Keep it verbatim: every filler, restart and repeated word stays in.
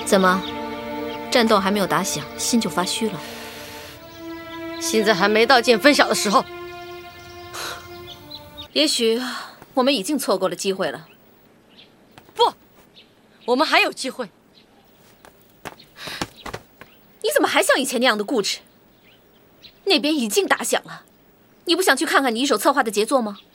怎么，战斗还没有打响，心就发虚了？ 现在还没到见分晓的时候。 也许我们已经错过了机会了。 不，我们还有机会。 你怎么还像以前那样的固执？那边已经打响了，你不想去看看你一手策划的杰作吗？